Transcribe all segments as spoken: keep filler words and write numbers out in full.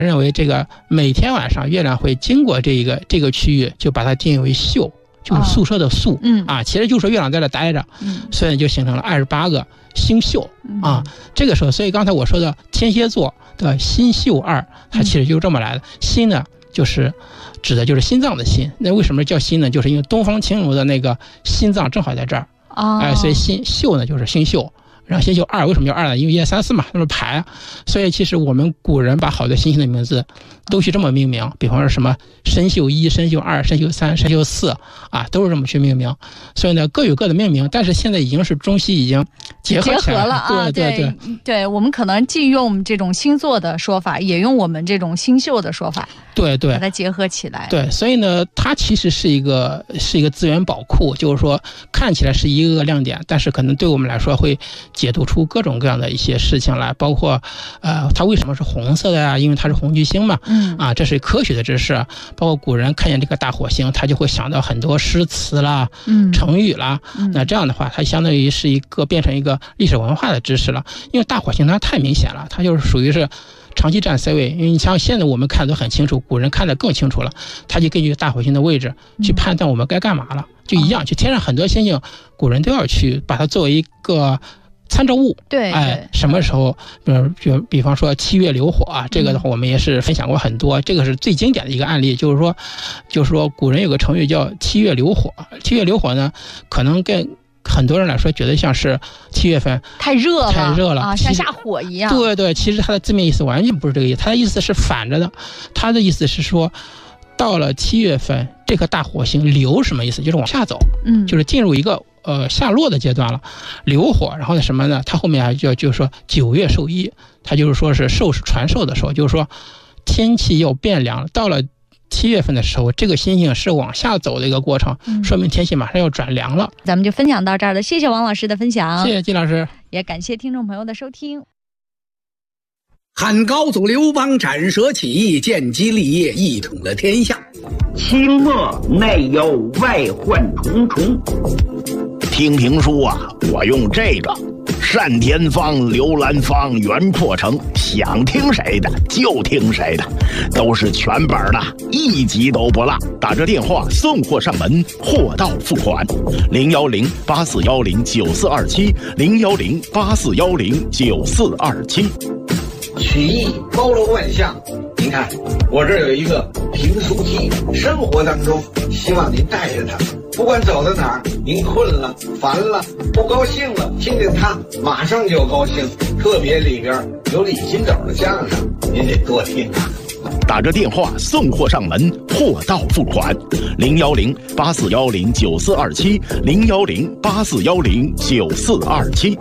认为这个每天晚上月亮会经过这个这个区域，就把它定义为宿，就是宿舍的宿、哦、嗯啊，其实就是月亮在这待着，嗯，所以就形成了二十八个星宿、嗯、啊。这个时候，所以刚才我说的天蝎座的心宿二，它其实就是这么来的。心呢，就是指的就是心脏的心。那为什么叫心呢？就是因为东方青龙的那个心脏正好在这儿，哦，哎，所以心宿呢就是星宿。然后星宿二为什么叫二呢？因为一二三四嘛，那么排啊。所以其实我们古人把好多星星的名字都是这么命名，比方说什么参宿一、参宿二、参宿三、参宿四啊，都是这么去命名。所以呢，各有各的命名，但是现在已经是中西已经结合起来了， 结合了啊！ 对对 对, 对, 对，我们可能既用这种星座的说法，也用我们这种星宿的说法， 对对， 把它结合起来。 对，所以呢，它其实是一个是一个资源宝库，就是说看起来是一个个亮点，但是可能对我们来说会解读出各种各样的一些事情来，包括呃，它为什么是红色的呀？因为它是红巨星嘛，嗯啊，这是科学的知识。包括古人看见这个大火星，他就会想到很多诗词啦、嗯、成语啦、嗯。那这样的话，它相当于是一个变成一个历史文化的知识了。因为大火星它太明显了，它就是属于是长期占 C 位。因为你像现在我们看都很清楚，古人看得更清楚了，他就根据大火星的位置去判断我们该干嘛了，就一样，就天上很多星星，古人都要去把它作为一个参照物。 对， 哎，什么时候，比如就比方说七月流火啊，这个的话我们也是分享过很多，嗯、这个是最经典的一个案例，就是说，就是说古人有个成语叫七月流火。七月流火呢，可能跟很多人来说觉得像是七月份太热了， 太热了啊，像下火一样。 对对，其实它的字面意思完全不是这个意思，它的意思是反着的，它的意思是说，到了七月份，这颗大火星流什么意思？就是往下走，嗯，就是进入一个呃下落的阶段了，流火。然后呢什么呢？它后面还就就是说九月授衣，它就是说是授是传授的时候，就是说天气要变凉了，到了七月份的时候，这个星星是往下走的一个过程，嗯、说明天气马上要转凉了。 咱们就分享到这儿了，谢谢王老师的分享， 谢谢金老师， 也感谢听众朋友的收听。 汉高祖刘邦斩蛇起义，建基立业，一统了天下。 清末内忧外患重重。听评书啊，我用这个单田芳、刘兰芳、袁阔成，想听谁的就听谁的，都是全本的，一集都不落。打着电话送货上门，货到付款。零幺零八四幺零九四二七，零幺零八四幺零九四二七。 曲艺包罗万象，您看我这有一个评书机，生活当中希望您带着它，不管走到哪儿，您困了、烦了、不高兴了，听见它马上就高兴。特别里边有李金斗的相声，您得多听啊。 打着电话送货上门，货到付款。零幺零八四幺零九四二七，零幺零八四幺零九四二七。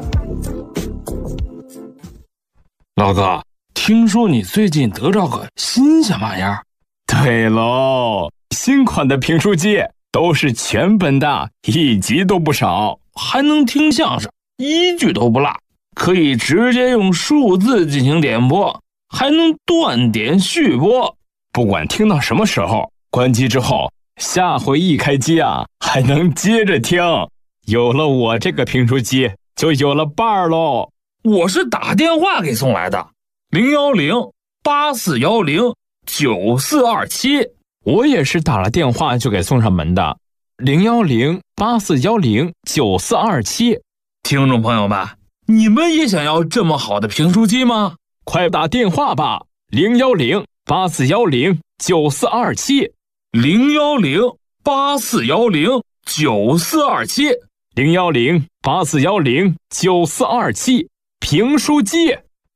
老哥，听说你最近得着个新鲜玩意儿？ 对喽，新款的评书机都是全本的，一集都不少， 还能听相声，一句都不落，可以直接用数字进行点播，还能断点续播， 不管听到什么时候，关机之后，下回一开机啊，还能接着听。有了我这个评书机，就有了伴儿喽。 我是打电话给送来的，零幺零八四幺零九四二七。 我也是打了电话就给送上门的，零幺零八四幺零九四二七。 听众朋友们，你们也想要这么好的评书机吗？ 快打电话吧，零幺零八四幺零九四二七， 零幺零八四幺零九四二七， 零幺零八四幺零九四二七。评书机。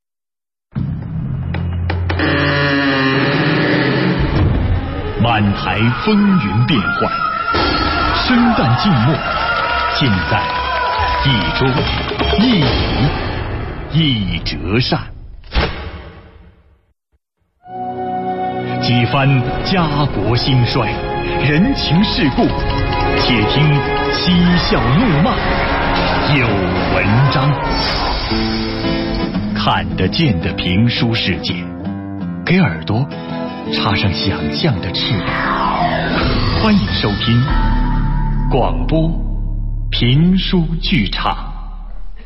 满台风云变幻，生旦净末，尽在一桌一舞一折扇。几番家国兴衰，人情世故，且听嬉笑怒骂，有文章。看得见的评书世界，给耳朵插上想象的翅膀。欢迎收听广播评书剧场。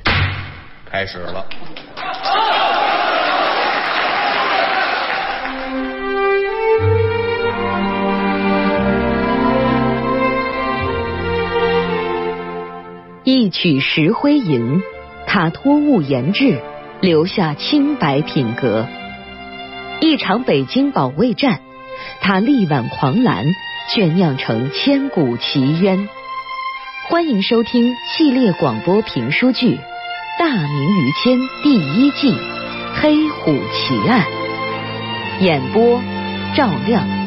开始了。 一曲石灰吟，他托物言志，留下清白品格；一场北京保卫战，他力挽狂澜，却酿成千古奇冤。欢迎收听系列广播评书剧《大明于谦》第一季《黑虎奇案》，演播赵亮。